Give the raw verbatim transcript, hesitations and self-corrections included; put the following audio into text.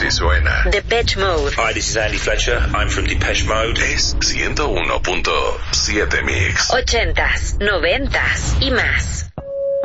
Así suena. Depeche Mode. Hi, this is Andy Fletcher. I'm from Depeche Mode. Es ciento uno punto siete Mix. Ochentas, noventas y más.